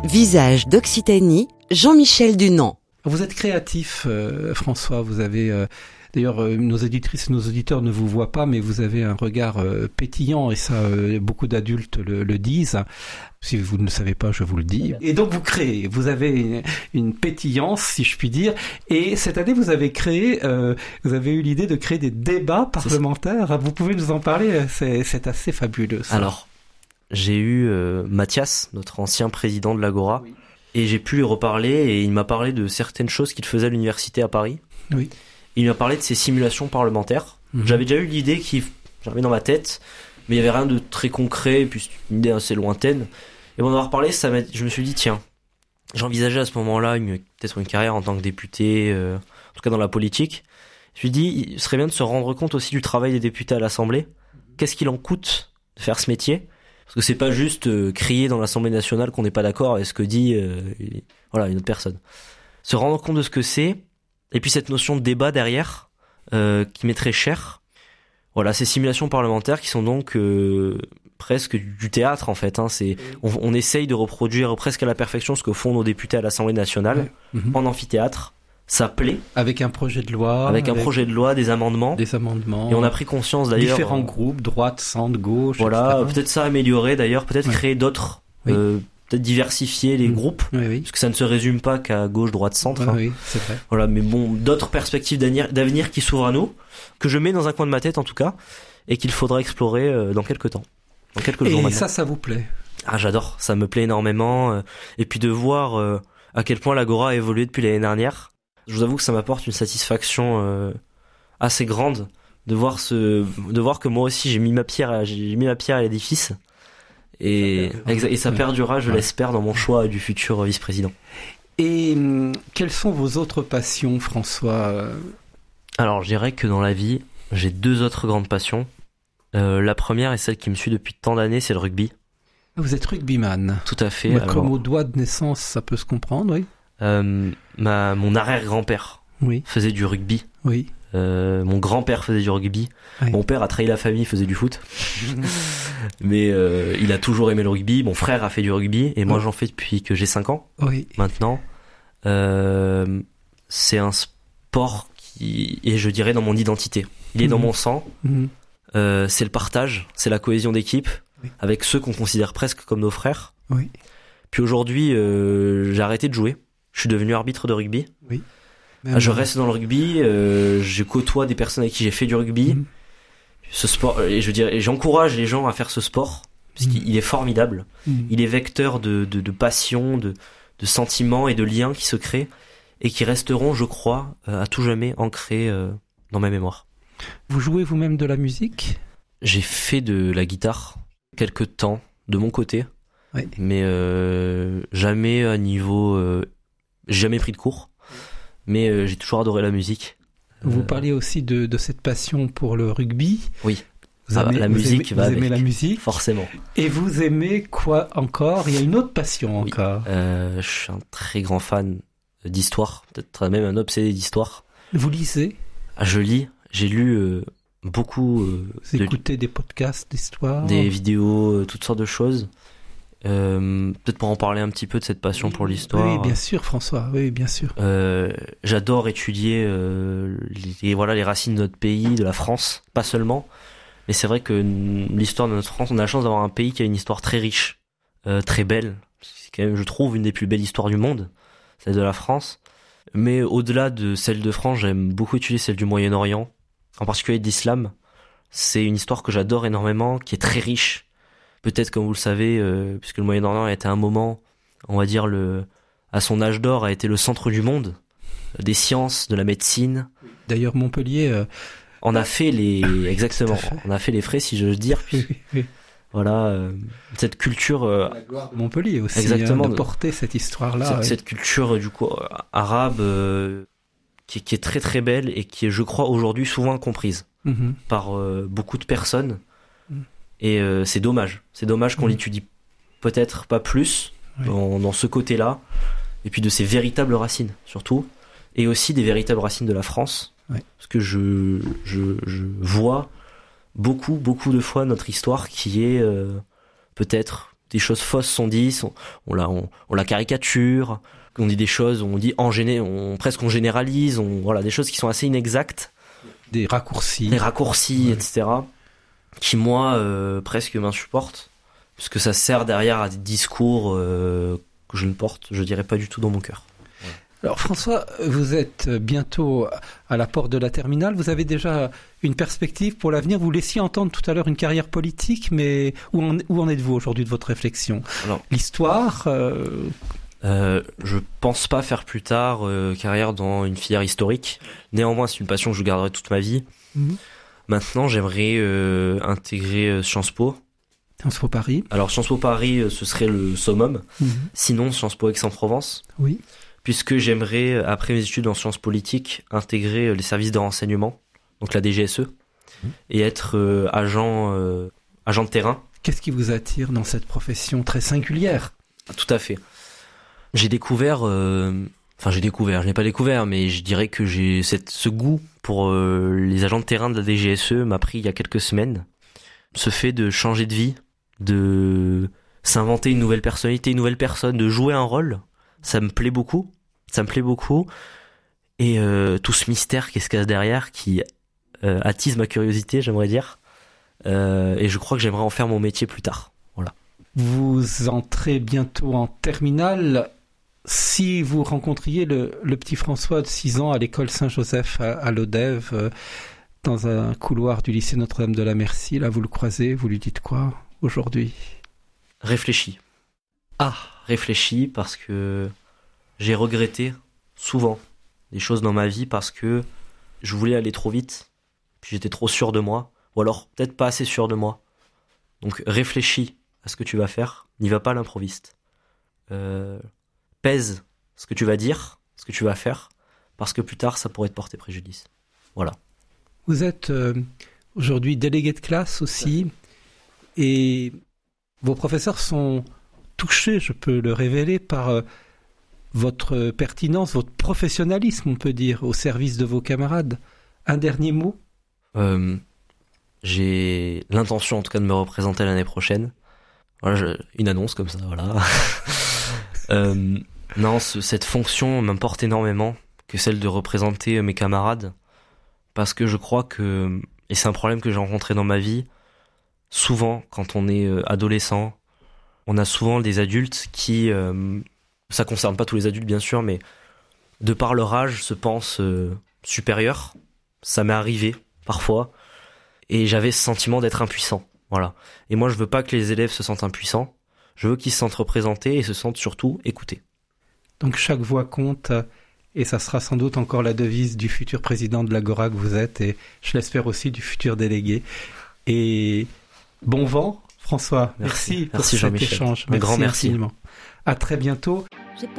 Visage d'Occitanie, Jean-Michel Dunant. Vous êtes créatif, François. Vous avez... D'ailleurs, nos auditrices et nos auditeurs ne vous voient pas, mais vous avez un regard pétillant, et ça, beaucoup d'adultes le disent. Si vous ne le savez pas, je vous le dis. Et donc, vous créez. Vous avez une pétillance, si je puis dire. Et cette année, vous avez eu l'idée de créer des débats parlementaires. Vous pouvez nous en parler? C'est assez fabuleux, ça. Alors, j'ai eu Mathias, notre ancien président de l'Agora, oui. Et j'ai pu lui reparler, et il m'a parlé de certaines choses qu'il faisait à l'université à Paris. Oui. Il m'a parlé de ses simulations parlementaires. J'avais déjà eu l'idée qui j'avais dans ma tête, mais il n'y avait rien de très concret, et puis c'est une idée assez lointaine. Et bon, d'en avoir parlé, je me suis dit, tiens, j'envisageais à ce moment-là peut-être une carrière en tant que député, en tout cas dans la politique. Je me suis dit, il serait bien de se rendre compte aussi du travail des députés à l'Assemblée. Qu'est-ce qu'il en coûte de faire ce métier? Parce que c'est pas juste crier dans l'Assemblée nationale qu'on n'est pas d'accord avec ce que dit une autre personne. Se rendre compte de ce que c'est, et puis cette notion de débat derrière, qui m'est très chère. Voilà, ces simulations parlementaires qui sont donc presque du théâtre en fait. On essaye de reproduire presque à la perfection ce que font nos députés à l'Assemblée nationale, en amphithéâtre. Ça plaît. Avec un projet de loi. Avec un projet de loi, des amendements. Et on a pris conscience d'ailleurs. Différents groupes, droite, centre, gauche. Voilà, peut-être ça améliorer d'ailleurs, peut-être créer d'autres, peut-être diversifier les groupes. Oui. Parce que ça ne se résume pas qu'à gauche, droite, centre. Oui, c'est vrai. Voilà, mais bon, d'autres perspectives d'avenir qui s'ouvrent à nous, que je mets dans un coin de ma tête en tout cas, et qu'il faudra explorer dans quelques temps. Dans quelques jours maintenant. Et ça vous plaît? Ah, j'adore, ça me plaît énormément. Et puis de voir à quel point l'Agora a évolué depuis l'année dernière. Je vous avoue que ça m'apporte une satisfaction assez grande de voir que moi aussi j'ai mis ma pierre à l'édifice. Et ça perdurera, je l'espère, dans mon choix du futur vice-président. Et quelles sont vos autres passions, François? Alors, je dirais que dans la vie, j'ai deux autres grandes passions. La première est celle qui me suit depuis tant d'années, c'est le rugby. Vous êtes rugbyman? Tout à fait. Comme au doigt de naissance, ça peut se comprendre, oui. Mon arrière-grand-père faisait du rugby. Oui. Mon grand-père faisait du rugby. Oui. Mon père a trahi la famille, faisait du foot. Mais il a toujours aimé le rugby. Mon frère a fait du rugby et moi j'en fais depuis que j'ai 5 ans. Oui. Maintenant, c'est un sport qui est, je dirais, dans mon identité. Il est dans mon sang. C'est le partage, c'est la cohésion d'équipe avec ceux qu'on considère presque comme nos frères. Oui. Puis aujourd'hui, j'ai arrêté de jouer. Je suis devenu arbitre de rugby. Oui. Je reste dans le rugby. Je côtoie des personnes avec qui j'ai fait du rugby. Ce sport, et j'encourage les gens à faire ce sport parce qu'il est formidable. Il est vecteur de passion, de sentiments et de liens qui se créent et qui resteront, je crois, à tout jamais ancrés dans ma mémoire. Vous jouez vous-même de la musique? J'ai fait de la guitare quelque temps de mon côté. Oui. Mais jamais à niveau... j'ai jamais pris de cours, mais j'ai toujours adoré la musique. Vous parliez aussi de cette passion pour le rugby. Oui, vous aimez la musique. Forcément. Et vous aimez quoi encore? Il y a une autre passion encore. Je suis un très grand fan d'histoire, peut-être même un obsédé d'histoire. Vous lisez? Je lis, j'ai lu beaucoup... vous écoutez des podcasts d'histoire? Des vidéos, toutes sortes de choses. Peut-être pour en parler un petit peu de cette passion pour l'histoire. Oui, bien sûr, François. Oui, bien sûr. J'adore étudier les racines de notre pays, de la France, pas seulement. Mais c'est vrai que l'histoire de notre France, on a la chance d'avoir un pays qui a une histoire très riche, très belle. C'est quand même, je trouve, une des plus belles histoires du monde, celle de la France. Mais au-delà de celle de France, j'aime beaucoup étudier celle du Moyen-Orient, en particulier de l'islam. C'est une histoire que j'adore énormément, qui est très riche. Peut-être, comme vous le savez, puisque le Moyen-Orient a été un moment, on va dire, à son âge d'or, a été le centre du monde, des sciences, de la médecine. D'ailleurs, Montpellier... On a fait exactement, on a fait les frais, si je veux dire. Puis, voilà, cette culture... la gloire de Montpellier aussi, exactement, de porter cette histoire-là. Cette culture, du coup, arabe, qui est très très belle et qui est, je crois, aujourd'hui souvent incomprise par beaucoup de personnes. Et c'est dommage qu'on l'étudie peut-être pas plus dans ce côté-là, et puis de ses véritables racines surtout, et aussi des véritables racines de la France, parce que je vois beaucoup de fois notre histoire qui est peut-être des choses fausses sont dites, on la caricature, on dit des choses, on dit presque on généralise, voilà, des choses qui sont assez inexactes. Des raccourcis, ouais. Etc. Qui moi presque m'insupportent, parce que ça sert derrière à des discours que je ne porte, je dirais pas du tout dans mon cœur. Ouais. Alors François, vous êtes bientôt à la porte de la terminale, vous avez déjà une perspective pour l'avenir, vous laissiez entendre tout à l'heure une carrière politique, mais où en êtes-vous aujourd'hui de votre réflexion ? Alors, l'histoire je pense pas faire plus tard carrière dans une filière historique. Néanmoins, c'est une passion que je garderai toute ma vie. Maintenant, j'aimerais intégrer Sciences Po. Sciences Po Paris. Alors, Sciences Po Paris, ce serait le summum. Sinon, Sciences Po Aix-en-Provence. Oui. Puisque j'aimerais, après mes études en sciences politiques, intégrer les services de renseignement, donc la DGSE, et être agent de terrain. Qu'est-ce qui vous attire dans cette profession très singulière ? Tout à fait. Je n'ai pas découvert, mais je dirais que ce goût pour les agents de terrain de la DGSE m'a pris il y a quelques semaines. Ce fait de changer de vie, de s'inventer une nouvelle personnalité, une nouvelle personne, de jouer un rôle, ça me plaît beaucoup. Et tout ce mystère qui se cache derrière, qui attise ma curiosité, j'aimerais dire. Et je crois que j'aimerais en faire mon métier plus tard. Voilà. Vous entrez bientôt en terminale. Si vous rencontriez le petit François de 6 ans à l'école Saint-Joseph à Lodève, dans un couloir du lycée Notre-Dame de la Merci, là vous le croisez, vous lui dites quoi aujourd'hui ? Réfléchis. Réfléchis, parce que j'ai regretté souvent des choses dans ma vie parce que je voulais aller trop vite, puis j'étais trop sûr de moi, ou alors peut-être pas assez sûr de moi. Donc réfléchis à ce que tu vas faire, n'y va pas à l'improviste. Pèse ce que tu vas dire, ce que tu vas faire, parce que plus tard ça pourrait te porter préjudice. Voilà. Vous êtes aujourd'hui délégué de classe aussi, et vos professeurs sont touchés, je peux le révéler, par votre pertinence, votre professionnalisme, on peut dire, au service de vos camarades. Un dernier mot ? J'ai l'intention en tout cas de me représenter l'année prochaine. Voilà, une annonce comme ça, voilà. Non, cette fonction m'importe énormément, que celle de représenter mes camarades, parce que je crois que, et c'est un problème que j'ai rencontré dans ma vie, souvent quand on est adolescent, on a souvent des adultes qui, ça concerne pas tous les adultes bien sûr, mais de par leur âge se pensent supérieurs. Ça m'est arrivé parfois, et j'avais ce sentiment d'être impuissant. Voilà. Et moi je veux pas que les élèves se sentent impuissants, je veux qu'ils se sentent représentés et se sentent surtout écoutés. Donc chaque voix compte, et ça sera sans doute encore la devise du futur président de l'Agora que vous êtes, et je l'espère aussi du futur délégué. Et bon vent, François. Merci pour cet échange. Un grand merci. Infiniment. À très bientôt.